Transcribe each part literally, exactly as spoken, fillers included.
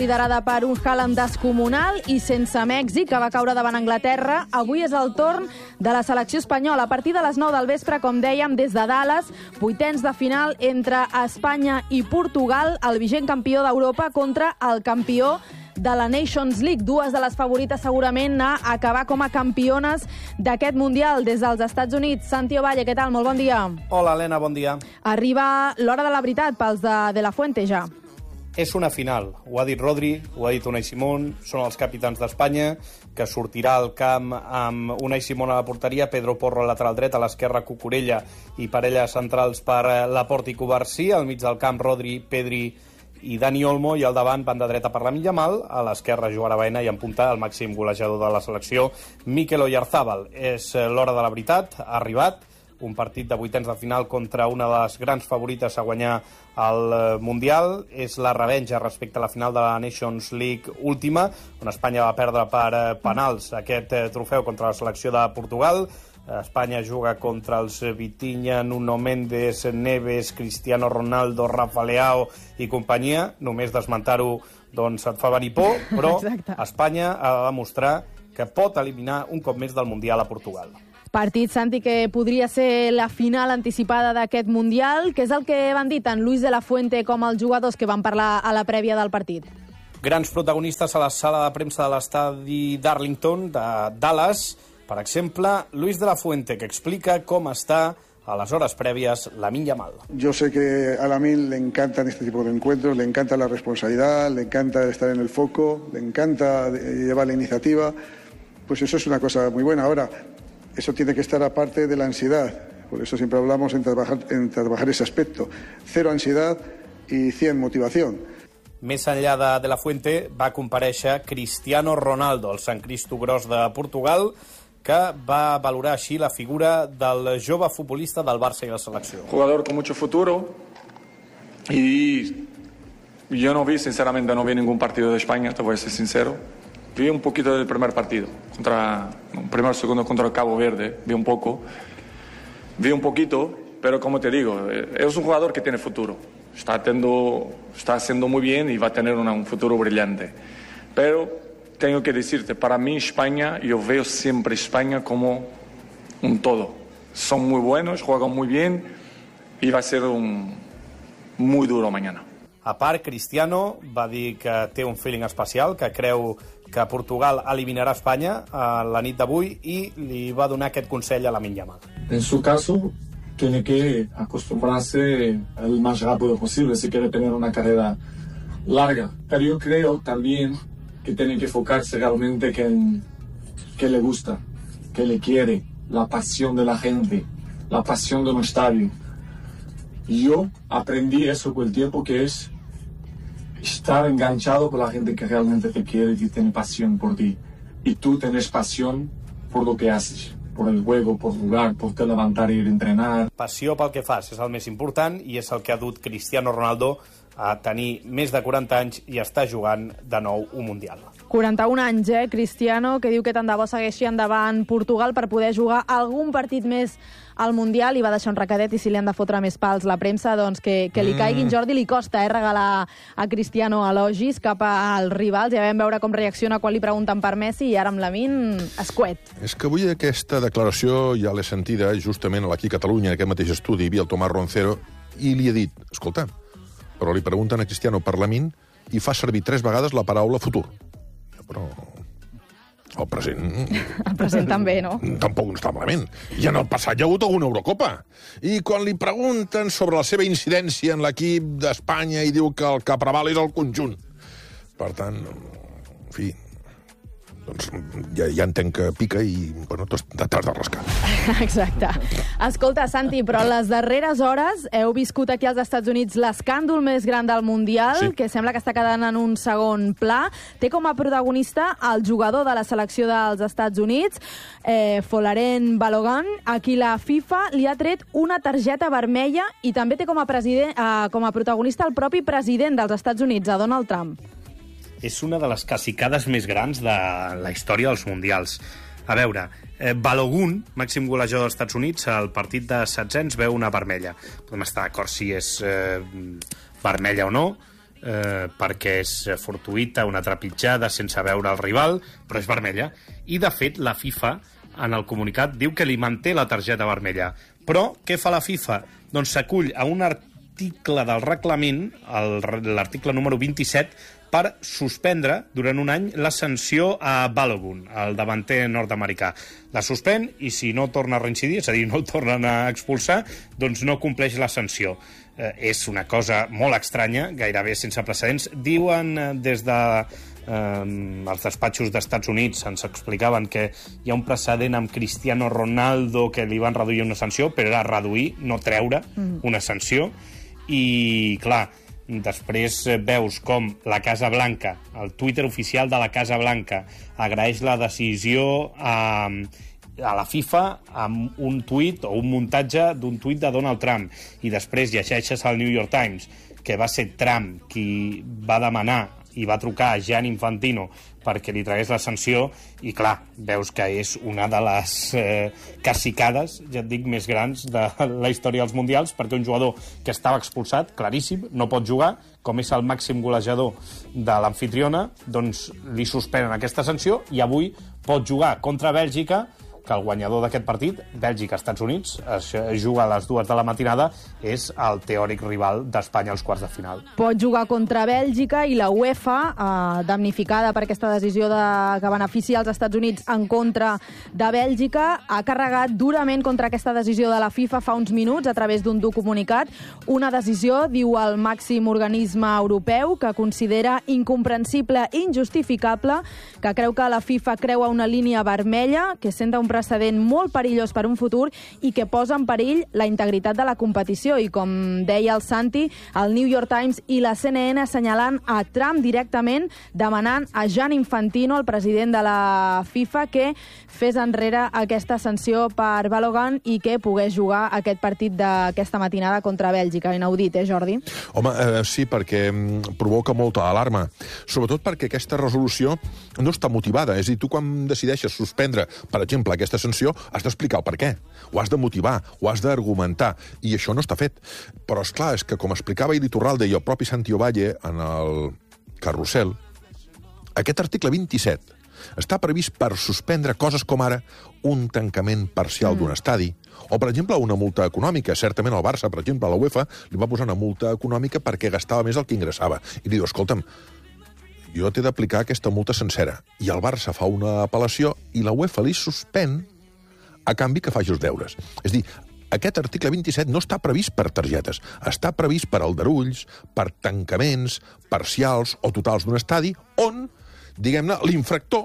Liderada per un Haaland descomunal i sense Mèxic, que va caure davant Anglaterra, avui és el torn de la selecció espanyola. A partir de les nou del vespre, com dèiem, des de Dallas, vuitens de final entre Espanya i Portugal, el vigent campió d'Europa contra el campió de la Nations League, dues de les favorites segurament a acabar com a campiones d'aquest Mundial des dels Estats Units. Santi Ovalle, què tal? Molt bon dia. Hola, Helena, bon dia. Arriba l'hora de la veritat pels de De La Fuente, ja. És una final, ho ha dit Rodri, ho ha dit Unai Simón, són els capitans d'Espanya, que sortirà al camp amb Unai Simón a la porteria, Pedro Porro a lateral dret, a l'esquerra Cucurella i parelles centrals per Laporte i Covarsí, al mig del camp Rodri, Pedri i Dani Olmo, i al davant, banda dreta per Lamine Yamal, a l'esquerra jugarà Baena i en punta el màxim golejador de la selecció, Mikel Oyarzabal. És l'hora de la veritat, ha arribat, un partit de vuitens de final contra una de les grans favorites a guanyar el Mundial. És la revenja respecte a la final de la Nations League última, on Espanya va perdre per penals aquest trofeu contra la selecció de Portugal. Espanya juga contra els Vitinha, Nuno Méndez, Neves, Cristiano Ronaldo, Rafa Leao i companyia. Només desmentar-ho doncs et fa venir por, però Exacte. Espanya ha de demostrar que pot eliminar un cop més del Mundial a Portugal. Partit, Santi, que podria ser la final anticipada d'aquest Mundial, que és el que van dir tant Luis de la Fuente com els jugadors que van parlar a la prèvia del partit. Grans protagonistes a la sala de premsa de l'estadi d'Arlington, de Dallas. Per exemple, Luis de la Fuente, que explica com està a las horas previas Lamine Yamal. Yo sé que a Lamine le encantan este tipo de encuentros, le encanta la responsabilidad, le encanta estar en el foco, le encanta llevar la iniciativa. Pues eso es una cosa muy buena. Ahora, eso tiene que estar aparte de la ansiedad. Por eso siempre hablamos en trabajar, en trabajar ese aspecto. Cero ansiedad y cien motivación. Més enllà de, de la Fuente va comparèixer Cristiano Ronaldo, el Sant Cristo Gros de Portugal, que va valorar així la figura del jove futbolista del Barça i la selecció. Jugador con mucho futuro y yo no vi, sinceramente, no vi ningún partido de España, te voy a ser sincero. Vi un poquito del primer partido, contra, un primer segundo contra el Cabo Verde, vi un poco, vi un poquito, pero como te digo, es un jugador que tiene futuro, está, teniendo, está haciendo muy bien y va a tener una, un futuro brillante. Pero tengo que decirte, para mí España, yo veo siempre España como un todo. Son muy buenos, juegan muy bien y va a ser un muy duro mañana. A part, Cristiano va dir que té un feeling especial, que creu que Portugal eliminarà Espanya a la nit d'avui i li va donar aquest consell a Lamine Yamal. En su caso, tiene que acostumbrarse el más rápido posible si quiere tener una carrera larga. Pero yo creo también que tiene que enfocarse realmente que, que le gusta, que le quiere, la pasión de la gente, la pasión de un estadio. Yo aprendí eso con el tiempo, que es estar enganchado con la gente que realmente te quiere y tiene pasión por ti. Y tú tienes pasión por lo que haces, por el juego, por jugar, por te levantar i ir a entrenar. Passió pel que fas és el més important i és el que ha dut Cristiano Ronaldo a tenir més de quaranta anys i està jugant de nou un Mundial. quaranta-un anys, eh, Cristiano, que diu que tant de bo segueixi endavant Portugal per poder jugar algun partit més al Mundial, i va deixar un recadet, i si li han de fotre més pals la premsa, doncs que, que li caiguin. Jordi, li costa eh, regalar a Cristiano elogis cap als rivals. Ja vam veure com reacciona quan li pregunten per Messi, i ara amb Lamine, escuet. És que avui aquesta declaració ja l'he sentida justament aquí a Catalunya, en aquest mateix estudi, hi havia el Tomàs Roncero, i li he dit, escolta, però li pregunten a Cristiano per Lamine i fa servir tres vegades la paraula futur. Però el present... El present també, no? Tampoc no està malament. I en el passat hi ha hagut alguna Eurocopa. I quan li pregunten sobre la seva incidència en l'equip d'Espanya i diu que el que preval és el conjunt. Per tant, en fi, doncs ja, ja entenc que pica i, bueno, t'has de rascar. Exacte. Escolta, Santi, però les darreres hores heu viscut aquí als Estats Units l'escàndol més gran del Mundial, sí, que sembla que està quedant en un segon pla. Té com a protagonista el jugador de la selecció dels Estats Units, eh, Folarin Balogun, a qui la FIFA li ha tret una targeta vermella, i també té com a, president, eh, com a protagonista el propi president dels Estats Units, a Donald Trump. És una de les cacicades més grans de la història dels Mundials. A veure, eh, Balogun, màxim golejador dels Estats Units, al partit de setzents veu una vermella. Podem estar d'acord si és eh, vermella o no. eh, perquè és fortuïta, una trepitjada sense veure el rival, però és vermella. I, de fet, la FIFA, en el comunicat, diu que li manté la targeta vermella. Però què fa la FIFA? Doncs s'acull a un article del reglament, l'article número vint-i-set, per suspendre durant un any la sanció a Balogun, el davanter nord-americà. La suspèn i si no torna a reincidir, és a dir, no el tornen a expulsar, doncs no compleix la sanció. Eh, és una cosa molt estranya, gairebé sense precedents. Diuen eh, des de eh, els despatxos d'Estats Units, ens explicaven que hi ha un precedent amb Cristiano Ronaldo que li van reduir una sanció, però era reduir, no treure una sanció. I, clar, després veus com la Casa Blanca, el Twitter oficial de la Casa Blanca, agraeix la decisió a, a la FIFA amb un tuit o un muntatge d'un tuit de Donald Trump, i després llegeixes al New York Times que va ser Trump qui va demanar i va trucar a Gianni Infantino perquè li tragués la sanció, i clar, veus que és una de les eh, cacicades, ja et dic, més grans de la història dels Mundials, perquè un jugador que estava expulsat, claríssim, no pot jugar, com és el màxim golejador de l'amfitriona, doncs li suspenen aquesta sanció i avui pot jugar contra Bèlgica, que el guanyador d'aquest partit, Bèlgica-Estats Units, es juga a les dues de la matinada, és el teòric rival d'Espanya als quarts de final. Pot jugar contra Bèlgica i la UEFA, eh, damnificada per aquesta decisió de, que beneficia els Estats Units en contra de Bèlgica, ha carregat durament contra aquesta decisió de la FIFA fa uns minuts a través d'un comunicat. Una decisió, diu el màxim organisme europeu, que considera incomprensible i injustificable, que creu que la FIFA creua una línia vermella, que senta un precedent molt perillós per un futur i que posa en perill la integritat de la competició. I com deia el Santi, el New York Times i la C N N assenyalant a Trump directament, demanant a Gianni Infantino, el president de la FIFA, que fes enrere aquesta sanció per Balogun i que pogués jugar aquest partit d'aquesta matinada contra Bèlgica. Inaudit, eh, Jordi? Home, eh, sí, perquè provoca molta alarma. Sobretot perquè aquesta resolució no està motivada. És a dir, tu quan decideixes suspendre, per exemple, aquesta sanció, has d'explicar el per què. Ho has de motivar, ho has d'argumentar, i això no està fet. Però, és clar, és que, com explicava Ili Turralde i el propi Santi Ovalle en el Carrusel, aquest article vint-i-set està previst per suspendre coses com ara un tancament parcial mm. d'un estadi, o, per exemple, una multa econòmica. Certament el Barça, per exemple, a la UEFA, li va posar una multa econòmica perquè gastava més el que ingressava. I li diu, escolta'm, jo t'he d'aplicar aquesta multa sencera. I el Barça fa una apel·lació i la UEFA li suspèn a canvi que faci els deures. És a dir, aquest article vint-i-set no està previst per targetes, està previst per aldarulls, per tancaments parcials o totals d'un estadi on, diguem-ne, l'infractor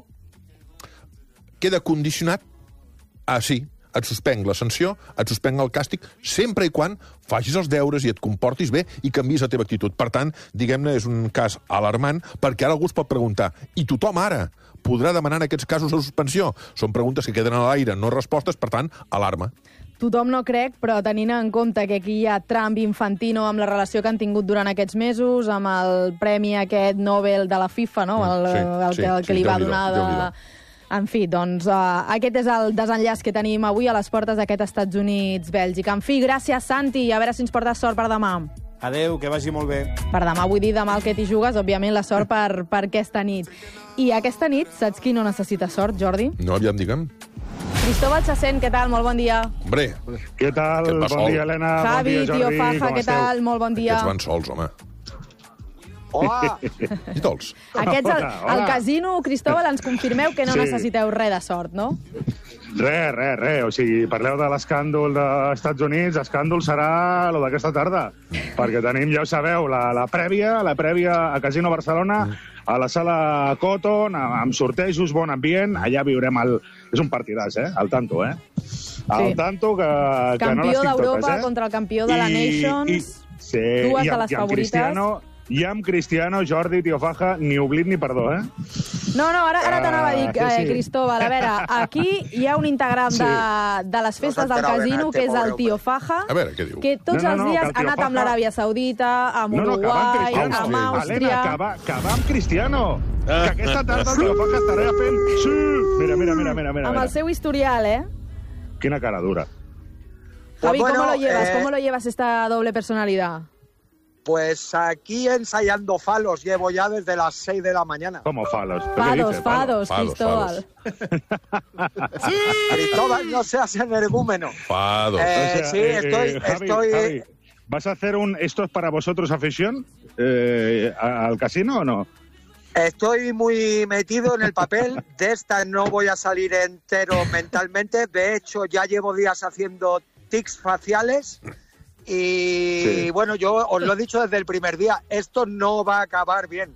queda condicionat a sí, et suspenc la sanció, et suspenc el càstig, sempre i quan facis els deures i et comportis bé i canviïs la teva actitud. Per tant, diguem-ne, és un cas alarmant, perquè ara algú es pot preguntar, i tothom ara podrà demanar en aquests casos la suspensió? Són preguntes que queden a l'aire, no respostes, per tant, alarma. Tothom no crec, però tenint en compte que aquí hi ha Trump i Infantino amb la relació que han tingut durant aquests mesos, amb el premi aquest Nobel de la FIFA, no? El, sí, el, el, sí, el que sí, li va donar de... En fi, doncs, uh, aquest és el desenllaç que tenim avui a les portes d'aquest Estats Units-Bèlgica. En fi, gràcies, Santi, i a veure si ens portes sort per demà. Adeu, que vagi molt bé. Per demà vull dir demà el que t'hi jugues, òbviament la sort per, per aquesta nit. I aquesta nit, saps qui no necessita sort, Jordi? No, aviam, digue'm. Cristóbal Chacén, què tal? Molt bon dia. Hombre. Què tal? Bon sol? dia, Helena. Javi, bon dia, Jordi. tio Faja, què tal? Molt bon dia. Aquests van sols, home. Hola! I tots. Aquests, al, Hola, hola. al casino, Cristóbal, ens confirmeu que no Sí. necessiteu res de sort, no? Res, res, res. O sigui, parleu de l'escàndol dels Estats Units, l'escàndol serà el d'aquesta tarda. Perquè tenim, ja ho sabeu, la, la prèvia, la prèvia a Casino Barcelona, a la sala Cotton, amb sortejos, bon ambient. Allà viurem el... És un partidàs, eh? Al tanto, eh? Al Sí. tanto que, que no Campió les tinc d'Europa totes, eh? contra el campió de la Nations. I, sí, dues i de amb, les i amb favorites. Cristiano, I amb Cristiano, Jordi, tio Faja, ni oblit ni perdó, eh? No, no, ara, ara t'anava a dir, Ah, sí, sí. eh, Cristóbal, a veure, aquí hi ha un integrant Sí. de, de les festes No del s'enterava casino, nada, que és el pobre tio hombre. Faja, A veure, què diu? que tots No, no, els no, dies que el ha tio anat amb Faja- l'Aràbia Saudita, amb No, no, que va amb Uruguai, Cristiano. amb Àustria. Àustria... Helena, que va, que va amb Cristiano. Que aquesta tarda el tio Faja estarà fent... Sí! Mira, mira, mira, mira. mira. Amb el seu historial, eh? Quina cara dura. Javi, Pues bueno, ¿cómo lo llevas? eh, ¿Cómo lo llevas esta doble personalidad? Pues aquí ensayando falos llevo ya desde las seis de la mañana. ¿Cómo falos? Fados, fados, Cristóbal. ¡Sí! Cristóbal, no seas energúmeno. Fados. Eh, O sea, sí, eh, estoy... eh, Javi, estoy... Javi, ¿vas a hacer un esto es para vosotros afición eh, al casino o no? Estoy muy metido en el papel. De esta no voy a salir entero mentalmente. De hecho, ya llevo días haciendo tics faciales. Y Sí. bueno, yo os lo he dicho desde el primer día. Esto no va a acabar bien.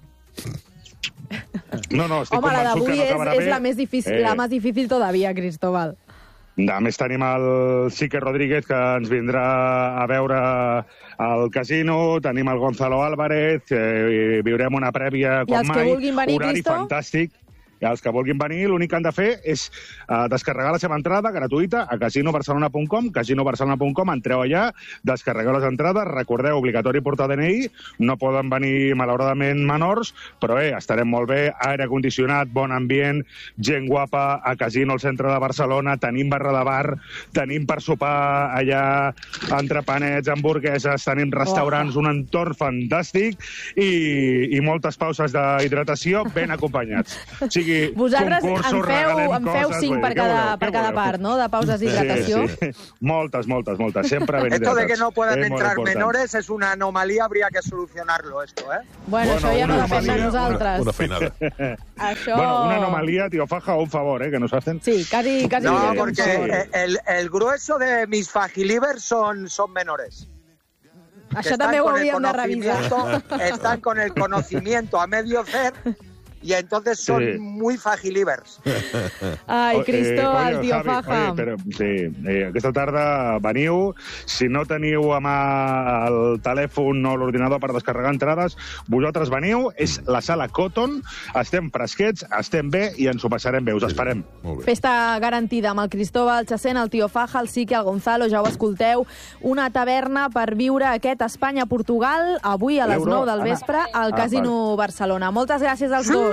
No, no, estic Home, la convençut que d'avui no és, acabarà és bé. la més difícil, Eh, la més difícil todavía, Cristóbal. A més, tenim el Sique Rodríguez, que ens vindrà a veure al casino, tenim el Gonzalo Álvarez, eh, viurem una prèvia com I els que mai, vulguin venir, horari Cristo? fantàstic. I els que vulguin venir, l'únic que han de fer és uh, descarregar la seva entrada gratuïta a casino barcelona punt com, casino barcelona punt com, entreu allà, descarregueu les entrades, recordeu, obligatori portar D N I, no poden venir, malauradament, menors, però bé, estarem molt bé, aire condicionat, bon ambient, gent guapa, a casino al centre de Barcelona, tenim barra de bar, tenim per sopar allà entrepanets, hamburgueses, tenim restaurants, un entorn fantàstic i, i moltes pauses d'hidratació ben acompanyats. O sigui, Vosaltres en concursos, feu, regalem en feu coses, cinc vull per dir, què cada, voleu, per què cada voleu? part, no?, de pauses d'hidratació. Sí, sí. Moltes, moltes, moltes. Sempre ben Esto de que hidratats. no puedan És molt entrar important. menores es una anomalía, habría que solucionarlo esto, ¿eh? Bueno, Bueno, això ja no una depèn de anomalia, nosaltres. Una feinada. Això... Bueno, una anomalía, tío Faja, un favor, ¿eh? Que nos hacen. Sí, casi, casi No, diría un porque favor. el, el grueso de mis fagilivers son, son menores. Això Están també ho con el hauríem de revisar. conocimiento- Están con el conocimiento a medio hacer y entonces son Sí. muy fagilivers. Ai, Cristóbal, Eh, tio Javi, Faja. Oye, però, sí, eh, aquesta tarda veniu. Si no teniu a mà el telèfon o l'ordinador per descarregar entrades, vosaltres veniu. És la sala Cotton. Estem fresquets, estem bé i ens ho passarem bé. Us esperem. Molt bé. Festa garantida amb el Cristóbal, Chacén, el tio Faja, el Sique, el Gonzalo, ja ho escolteu. Una taverna per viure aquest Espanya-Portugal avui a les L'Euro, nou del Anna. vespre al Ah, Casino Barcelona. Moltes gràcies als dos.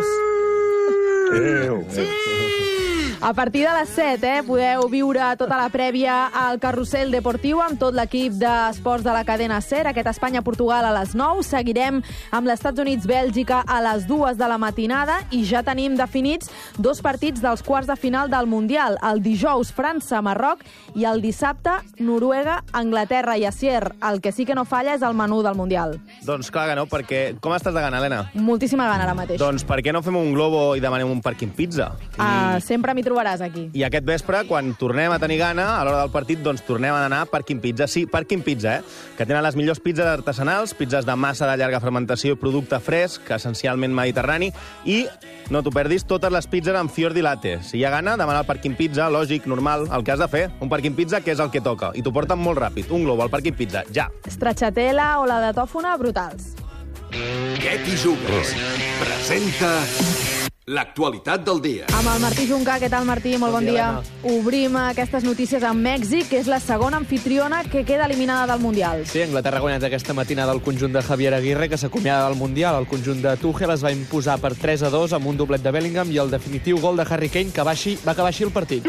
Adéu. A partir de les set, eh, podeu viure tota la prèvia al Carrusel Deportiu amb tot l'equip d'esports de la cadena SER. Aquest Espanya-Portugal a les nou. Seguirem amb l'Estats Units-Bèlgica a les dues de la matinada i ja tenim definits dos partits dels quarts de final del Mundial. El dijous, França-Marroc i el dissabte, Noruega-Anglaterra. I Asier, el que sí que no falla és el menú del Mundial. Doncs clar que no, perquè... Com estàs de gana, Helena? Moltíssima gana ara mateix. Doncs per què no fem un globo i demanem un Parking Pizza? I, Uh, sempre m'hi trobaràs aquí. I aquest vespre, quan tornem a tenir gana, a l'hora del partit, doncs tornem a anar a Parking Pizza. Sí, Parking Pizza, eh? Que tenen les millors pizzas artesanals, pizzas de massa de llarga fermentació i producte fresc, essencialment mediterrani, i no t'ho perdis, totes les pizzas amb fiordi latte. Si hi ha gana, demana el Parking Pizza, lògic, normal, el que has de fer. Un Parking Pizza, que és el que toca. I t'ho porten molt ràpid. Un globo al Parking Pizza, ja. Stracciatella o la de tòfona, brutals. Què t'hi jugues? Presenta l'actualitat del dia. Amb el Martí Juncà. Què tal, Martí? Molt bon, Bon dia, dia. Obrim aquestes notícies amb Mèxic, que és la segona anfitriona que queda eliminada del Mundial. Sí, Anglaterra ha guanyat aquesta matinada el conjunt de Javier Aguirre, que s'acomiada del Mundial. El conjunt de Tuchel es va imposar per tres a dos amb un doblet de Bellingham i el definitiu gol de Harry Kane, que va, així, va acabar així el partit.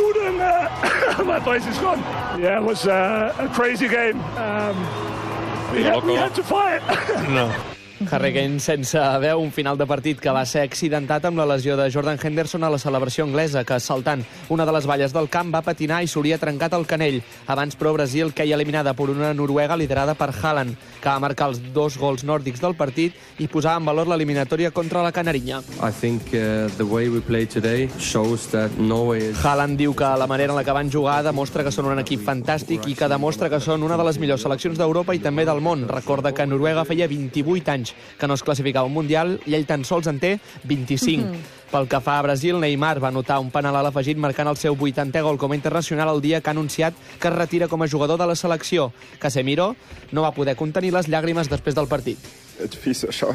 My place is gone. Yeah, it was uh, a crazy game. Um, we, had, we had to fight. No. Harry Kane sense veu, un final de partit que va ser accidentat amb la lesió de Jordan Henderson a la celebració anglesa, que saltant una de les valles del camp va patinar i s'hauria trencat el canell. Abans, però, Brasil queia eliminada per una Noruega liderada per Haaland, que va marcar els dos gols nòrdics del partit i posava en valor l'eliminatòria contra la Canarinya. I think uh, the way we play today shows that Norway is... Haaland diu que la manera en la que van jugar demostra que són un equip fantàstic i que demostra que són una de les millors seleccions d'Europa i també del món. Recorda que Noruega feia vint-i-vuit anys que no es classificava un Mundial i ell tan sols en té vint-i-cinc. Mm-hmm. Pel que fa a Brasil, Neymar va anotar un penal a l'afegit marcant el seu vuitantè gol com a internacional el dia que ha anunciat que es retira com a jugador de la selecció. Casemiro no va poder contenir les llàgrimes després del partit. É difícil achar,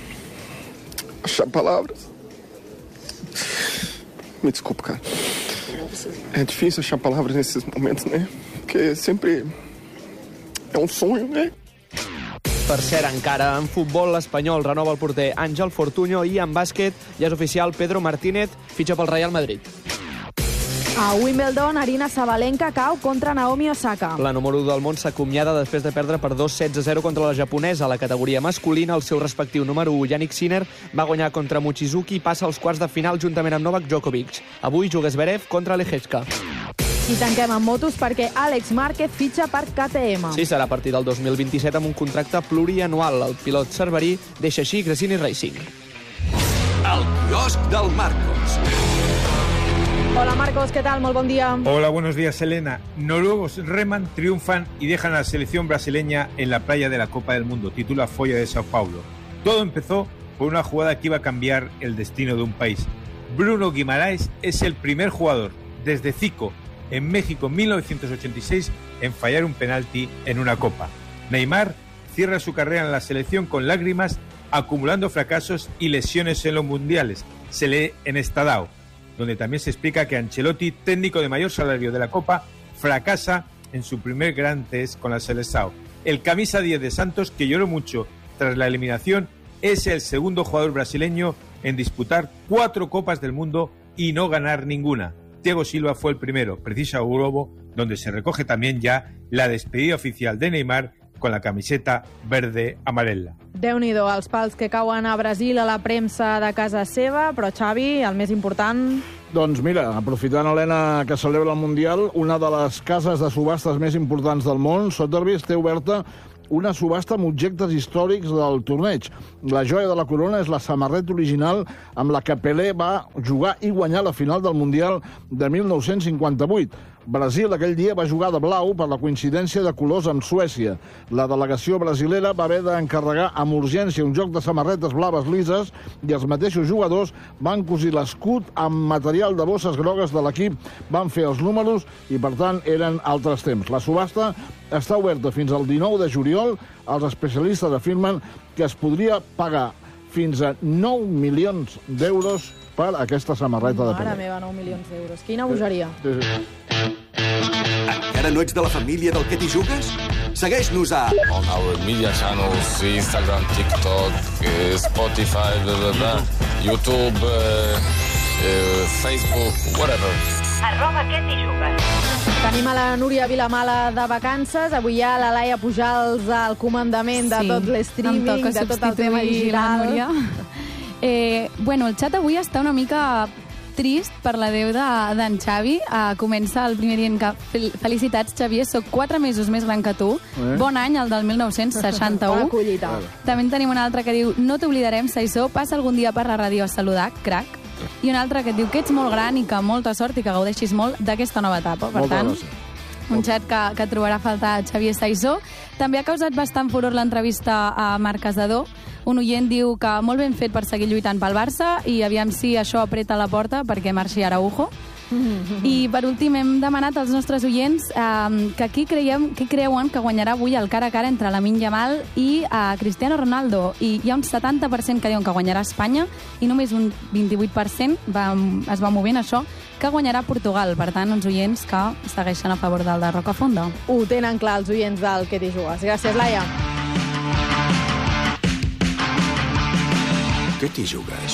achar palavras. Me desculpa, cara. É difícil achar palavras nesses momentos, né? Porque sempre é um sonho, né? Per cert, encara en futbol, l'Espanyol renova el porter Àngel Fortuño i en bàsquet ja és oficial Pedro Martínez fitxa pel Real Madrid. A Wimbledon, Arina Sabalenka cau contra Naomi Osaka. La número u del món s'acomiada després de perdre per dos sets a zero contra la japonesa. A la categoria masculina, el seu respectiu número u, Yannick Sinner, va guanyar contra Mochizuki i passa als quarts de final juntament amb Novak Djokovic. Avui juga Zverev contra Lehecka. I tanquem amb motos perquè Àlex Márquez fitxa per K T M. Sí, serà a partir del dos mil vint-i-set amb un contracte plurianual. El pilot cerverí deixa així Gresini Racing. El quiosc del Marcos. Hola Marcos, ¿qué tal? Muy buen día. Hola, buenos días, Elena. Noruegos reman, triunfan y dejan a la selección brasileña en la playa de la Copa del Mundo, titula Folha de Sao Paulo. Todo empezó por una jugada que iba a cambiar el destino de un país. Bruno Guimaraes es el primer jugador desde Zico en México en mil novecientos ochenta y seis en fallar un penalti en una Copa. Neymar cierra su carrera en la selección con lágrimas, acumulando fracasos y lesiones en los mundiales. Se lee en Estadao, donde también se explica que Ancelotti, técnico de mayor salario de la Copa, fracasa en su primer gran test con la Seleção. El camisa diez de Santos, que lloró mucho tras la eliminación, es el segundo jugador brasileño en disputar cuatro Copas del Mundo y no ganar ninguna. Thiago Silva fue el primero, precisa Globo, donde se recoge también ya la despedida oficial de Neymar con la camiseta verde-amarela. Déu-n'hi-do, els pals que cauen a Brasil a la premsa de casa seva, però Xavi, el més important... Doncs mira, aprofitant, Helena, que celebra el Mundial, una de les cases de subhastes més importants del món, Sotheby's, té oberta una subhasta amb objectes històrics del torneig. La joia de la corona és la samarreta original amb la que Pelé va jugar i guanyar la final del Mundial de mil nou-cents cinquanta-vuit. Brasil aquell dia va jugar de blau per la coincidència de colors amb Suècia. La delegació brasilera va haver d'encarregar amb urgència un joc de samarretes blaves lises i els mateixos jugadors van cosir l'escut amb material de bosses grogues de l'equip, van fer els números i, per tant, eren altres temps. La subhasta està oberta fins al dinou de juliol. Els especialistes afirmen que es podria pagar fins a nou milions d'euros per aquesta samarreta de Pelé. Mare meva, nou milions d'euros. Quina bogeria. Sí, sí. Encara no ets de la família del que t'hi jugues? Segueix-nos a... On our media channels, Instagram, TikTok, uh, Spotify, blah, blah, blah, YouTube, uh, uh, Facebook, whatever. Arroba què t'hi jugues. Tenim a la Núria Vilamala de vacances. Avui hi ha la Laia Pujals al comandament de Sí, tot l'streaming, em toca de tot el tema substituir la digital. Núria. Eh, bueno, el xat avui està una mica trist per l'adeu d'en Xavi. Uh, comença el primer dient que fel felicitats, Xavier, soc quatre mesos més gran que tu. Eh? Bon any, el del mil nou-cents seixanta-u. Bona collita. També en tenim un altre que diu no t'oblidarem, Saissó, passa algun dia per la ràdio a saludar, crac. I un altre que et diu que ets molt gran i que molta sort i que gaudeixis molt d'aquesta nova etapa. Per Molta tant, gràcies. un xat que, que trobarà a faltar Xavier Saissó. També ha causat bastant furor l'entrevista a Marc Casador. Un oient diu que molt ben fet per seguir lluitant pel Barça i aviam si això apreta la porta perquè marxi Araujo. I per últim hem demanat als nostres oients eh, que qui, creiem, qui creuen que guanyarà avui el cara a cara entre Lamine Yamal i eh, Cristiano Ronaldo. I hi ha un setanta per cent que diuen que guanyarà Espanya i només un vint-i-vuit per cent va, es va movent això, que guanyarà Portugal. Per tant, uns oients que segueixen a favor del de Rocafonda. Ho tenen clar els oients del que t'hi jugues. Gràcies, Laia. Què t'hi jugues?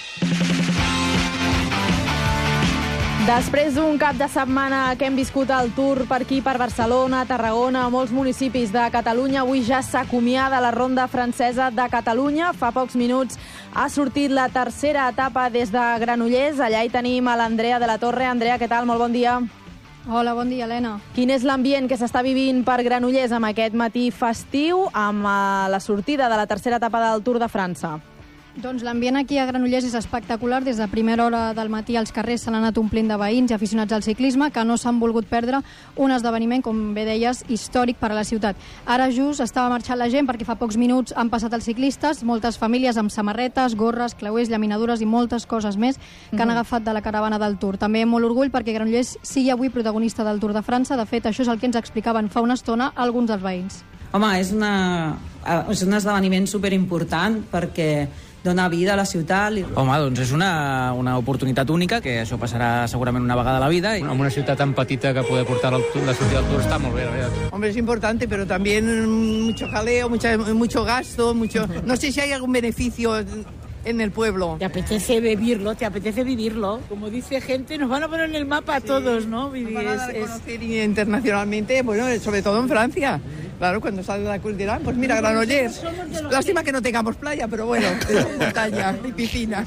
Després d'un cap de setmana que hem viscut el Tour per aquí, per Barcelona, Tarragona, molts municipis de Catalunya, avui ja s'acomiada la ronda francesa de Catalunya. Fa pocs minuts ha sortit la tercera etapa des de Granollers. Allà hi tenim a l'Andrea de la Torre. Andrea, què tal? Molt bon dia. Hola, bon dia, Helena. Quin és l'ambient que s'està vivint per Granollers amb aquest matí festiu, amb la sortida de la tercera etapa del Tour de França? Doncs l'ambient aquí a Granollers és espectacular. Des de primera hora del matí els carrers s'han anat omplint de veïns i aficionats al ciclisme que no s'han volgut perdre un esdeveniment, com bé deies, històric per a la ciutat. Ara just estava marxant la gent perquè fa pocs minuts han passat els ciclistes, moltes famílies amb samarretes, gorres, clauers, llaminadures i moltes coses més que han agafat de la caravana del Tour. També molt orgull perquè Granollers sigui avui protagonista del Tour de França. De fet, això és el que ens explicaven fa una estona alguns dels veïns. Home, és, una, és un esdeveniment superimportant perquè dona vida a la ciutat. Home, doncs és una, una oportunitat única, que això passarà segurament una vegada a la vida. En una ciutat tan petita que poder portar el, la sortida del Tour está muy bien, ¿verdad? Hombre, es importante, pero también mucho jaleo, mucho, mucho gasto, mucho... No sé si hay algún beneficio en el pueblo. Te apetece vivirlo, te apetece vivirlo. Como dice gente, nos van a poner en el mapa a sí, todos, ¿no? Vivir nos van a es, conocer es... internacionalmente, bueno, sobre todo en Francia. Claro, cuando sale la cultura, pues mira, Granollers. Lástima que no tengamos playa, pero bueno, montaña y piscina.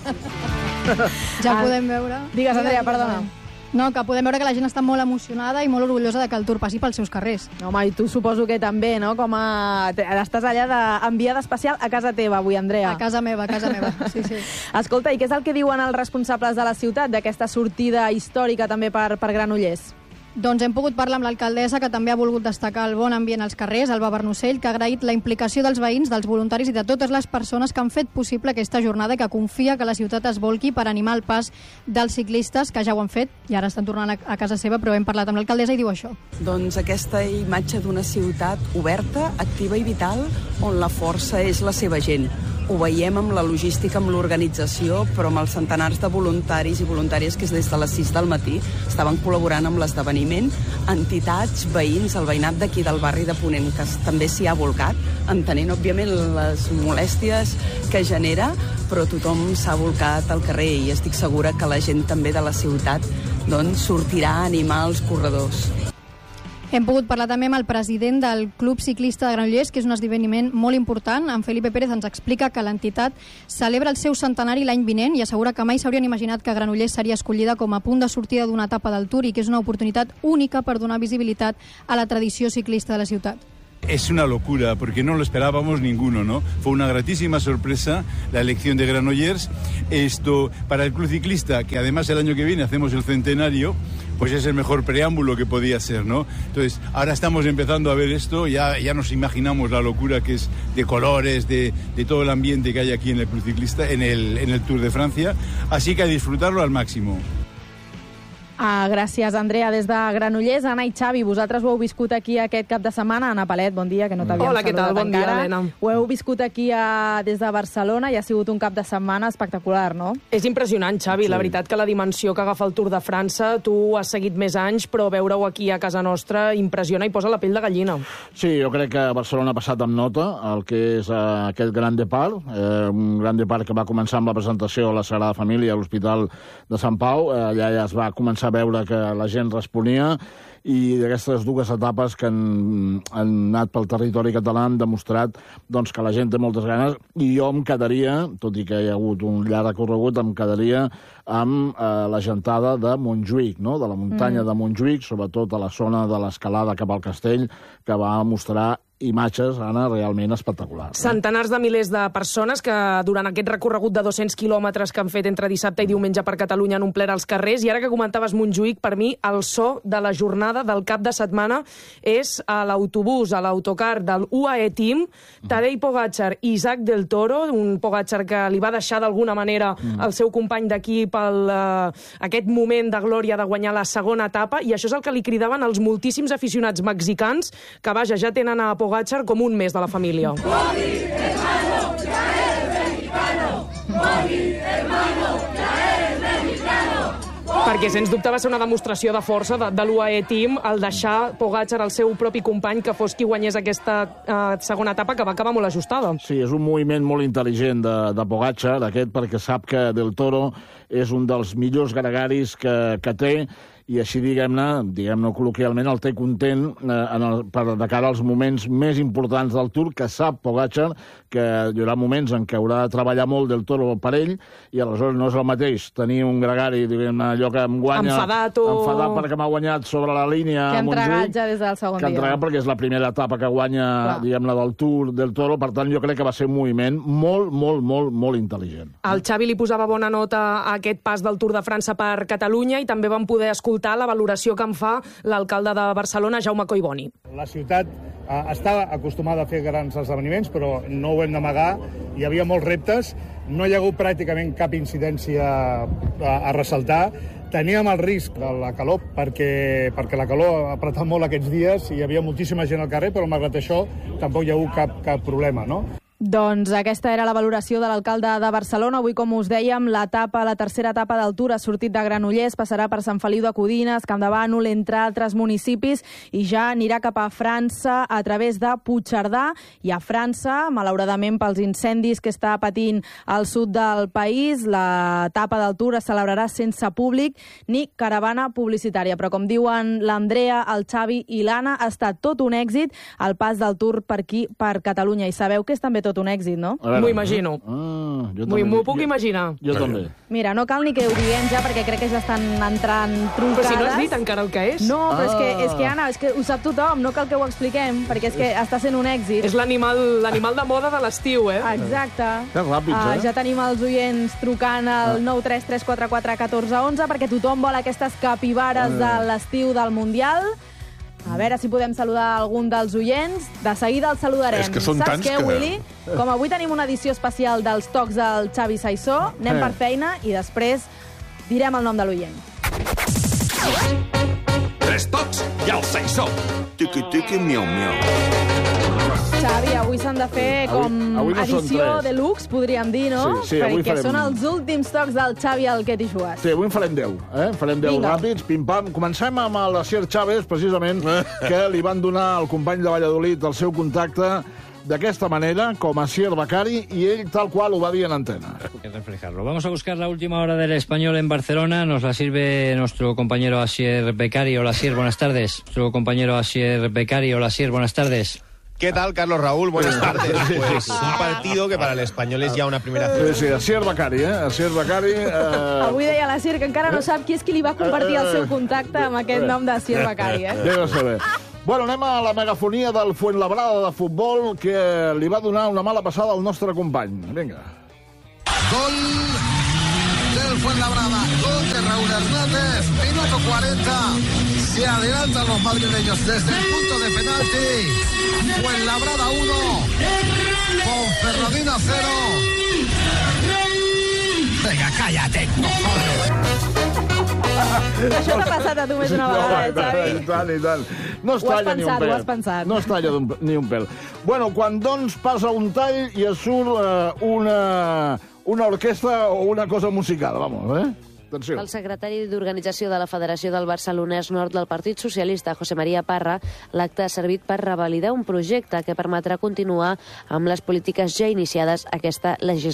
Ja podem veure... Digues, Andrea, perdona. No, que podem veure que la gent està molt emocionada i molt orgullosa de que el Tour passi pels seus carrers. Home, i tu suposo que també, no? Com a... Estàs allà de... enviada especial a casa teva avui, Andrea. A casa meva, a casa meva, sí, sí. Escolta, i què és el que diuen els responsables de la ciutat d'aquesta sortida històrica també per, per Granollers? Doncs hem pogut parlar amb l'alcaldessa, que també ha volgut destacar el bon ambient als carrers, Alba Bernocell, que ha agraït la implicació dels veïns, dels voluntaris i de totes les persones que han fet possible aquesta jornada i que confia que la ciutat es volqui per animar el pas dels ciclistes, que ja ho han fet i ara estan tornant a casa seva, però hem parlat amb l'alcaldessa i diu això. Doncs aquesta imatge d'una ciutat oberta, activa i vital, on la força és la seva gent. Ho veiem amb la logística, amb l'organització, però amb els centenars de voluntaris i voluntàries que des de les sis del matí estaven col·laborant amb l'esdeveniment, entitats, veïns, el veïnat d'aquí del barri de Ponent, que també s'hi ha volcat, entenent, òbviament, les molèsties que genera, però tothom s'ha volcat al carrer i estic segura que la gent també de la ciutat doncs, sortirà a animar els corredors. Hem pogut parlar també amb el president del Club Ciclista de Granollers, que és un esdeveniment molt important. En Felipe Pérez ens explica que l'entitat celebra el seu centenari l'any vinent i assegura que mai s'haurien imaginat que Granollers seria escollida com a punt de sortida d'una etapa del Tour i que és una oportunitat única per donar visibilitat a la tradició ciclista de la ciutat. Es una locura, porque no lo esperábamos ninguno, ¿no? Fue una gratísima sorpresa la elección de Granollers. Esto, para el Club Ciclista, que además el año que viene hacemos el centenario, pues es el mejor preámbulo que podía ser, ¿no? Entonces, ahora estamos empezando a ver esto, ya, ya nos imaginamos la locura que es de colores, de, de todo el ambiente que hay aquí en el Club Ciclista, en el, en el Tour de Francia, así que a disfrutarlo al máximo. Ah, gràcies, Andrea. Des de Granollers, Anna i Xavi, vosaltres ho heu viscut aquí aquest cap de setmana. Anna Palet, bon dia, que no t'havíem Hola, què tal? saludat Bon dia, encara. Helena. Ho heu viscut aquí a, des de Barcelona i ha sigut un cap de setmana espectacular, no? És impressionant, Xavi. Sí. La veritat que la dimensió que agafa el Tour de França, tu has seguit més anys, però veure-ho aquí a casa nostra impressiona i posa la pell de gallina. Sí, jo crec que Barcelona ha passat amb nota el que és uh, aquest Gran Depart, eh, un Gran Depart que va començar amb la presentació a la Sagrada Família a l'Hospital de Sant Pau. Eh, allà ja es va començar a veure que la gent responia i d'aquestes dues etapes que han, han anat pel territori català han demostrat doncs, que la gent té moltes ganes i jo em quedaria, tot i que hi ha hagut un llarg recorregut, em quedaria amb eh, la gentada de Montjuïc, no? De la muntanya mm. de Montjuïc, sobretot a la zona de l'escalada cap al castell, que va mostrar imatges, Anna, realment espectaculars. Eh? Centenars de milers de persones que durant aquest recorregut de dos-cents quilòmetres que han fet entre dissabte i diumenge per Catalunya han omplert els carrers, i ara que comentaves Montjuïc, per mi el so de la jornada del cap de setmana és a l'autobús, a l'autocar del U A E Team, Tadej Pogačar i Isaac del Toro, un Pogačar que li va deixar d'alguna manera el seu company d'equip uh, aquest moment de glòria de guanyar la segona etapa, i això és el que li cridaven els moltíssims aficionats mexicans que, vaja, ja tenen a Pogačar com un mes de la família. Bogui, hermano, ya eres mexicano. Bogui, hermano, ya eres mexicano. Perquè, sens dubte, va ser una demostració de força de, de l'U A E Team el deixar Pogačar al seu propi company que fos qui guanyés aquesta uh, segona etapa, que va acabar molt ajustada. Sí, és un moviment molt intel·ligent de, de Pogačar, aquest, perquè sap que Del Toro és un dels millors gregaris que, que té, i així, diguem-ne, diguem-ne col·loquialment, el té content eh, en el, per, de cara als moments més importants del Tour, que sap Pogačar que hi haurà moments en què haurà de treballar molt Del Toro per ell, i aleshores no és el mateix tenir un gregari, diguem-ne, allò que em guanya... Enfadat o... Enfadat perquè m'ha guanyat sobre la línia... Que ha entregat ja des del segon dia. Que ha entregat perquè és la primera etapa que guanya, diguem-ne, del Tour Del Toro, per tant, jo crec que va ser un moviment molt, molt, molt, molt intel·ligent. El Xavi li posava bona nota a aquest pas del Tour de França per Catalunya, i també vam poder escoltar la valoració que en fa l'alcalde de Barcelona, Jaume Collboni. La ciutat eh, està acostumada a fer grans esdeveniments, però no ho hem d'amagar. Hi havia molts reptes, no hi ha hagut pràcticament cap incidència a, a ressaltar. Teníem el risc de la calor, perquè, perquè la calor ha apretat molt aquests dies i hi havia moltíssima gent al carrer, però malgrat això tampoc hi ha hagut cap, cap problema, no? Doncs aquesta era la valoració de l'alcalde de Barcelona. Avui, com us dèiem, l'etapa, la tercera etapa del Tour ha sortit de Granollers, passarà per Sant Feliu de Codines, Camp de Bànol, entre altres municipis, i ja anirà cap a França a través de Puigcerdà. I a França, malauradament pels incendis que està patint al sud del país, l'etapa del Tour es celebrarà sense públic ni caravana publicitària. Però com diuen l'Andrea, el Xavi i l'Anna, ha estat tot un èxit el pas del Tour per aquí, per Catalunya. I sabeu que és també tot un èxit, no? M'ho imagino. Ah, M'ho puc imaginar. Jo també. Mira, no cal ni que ho diguem ja, perquè crec que ja estan entrant trucades. Però si no has dit encara el que és. No, però és que, és que Anna, és que ho sap tothom, no cal que ho expliquem, perquè és que està sent un èxit. És l'animal l'animal de moda de l'estiu, eh? Exacte. Que ràpids, uh, eh? Ja tenim els oients trucant al nou tres tres quatre quatre un quatre un u perquè tothom vol aquestes capibares de l'estiu del Mundial. A veure si podem saludar algun dels oients. De seguida els saludarem. És que són Saps tants què, que- Willy? Com avui tenim una edició especial dels tocs del Xavi Saissó, anem Eh. per feina i després direm el nom de l'oient. Tres tocs i el Saissó. Tiqui-tiqui, miau-miau. Xavi, avui s'han de fer Avui- com avui no són edició tres. deluxe, podríem dir, no? Sí, sí, avui Perquè farem- són els últims tocs del Xavi al que t'hi jugues. Sí, avui en farem deu, eh? Farem deu Vinga. ràpids, pim-pam. Comencem amb l'Asier Chávez, precisament, que li van donar al company de Valladolid el seu contacte d'aquesta manera, com a Asier Becari, i ell tal qual ho va dir en antena. que reflejarlo. Vamos a buscar la última hora del Español en Barcelona. Nos la sirve nuestro compañero Asier Becari. Hola, Asier, buenas tardes. Nuestro compañero Asier Becari. Hola, Asier, buenas tardes. ¿Qué tal, Carlos Raúl? Buenas tardes. Pues un partido que para el Español es ya una primera Sí, sí, Asier Becari, eh? Asier Becari... Eh... Avui deia la Sir que encara no sap qui és qui li va compartir el seu contacte amb aquest nom de Sir Becari, eh? Deu saber. Bueno, anem a la megafonia del Fuenlabrada de futbol, que li va donar una mala passada al nostre company. Vinga. Gol del Fuenlabrada, gol de Raúl Hernández, minuto cuarenta. Se adelantan los madrileños desde el punto de penalti. Fuenlabrada uno, Ponferradina cero. Venga, cállate, Això t'ha passat a tu més una vegada, eh, Xavi? I tant, i tant. No es Ho has talla ni un pensat, pèl. ho has pensat. No es talla d'un- ni un pèl. Bueno, quan doncs passa un tall i es surt eh, una, una orquestra o una cosa musical, vamos, eh? Atenció. El secretari d'Organització de la Federació del Barcelonès Nord del Partit Socialista, José María Parra, l'acte ha servit per revalidar un projecte que permetrà continuar amb les polítiques ja iniciades aquesta legislatura.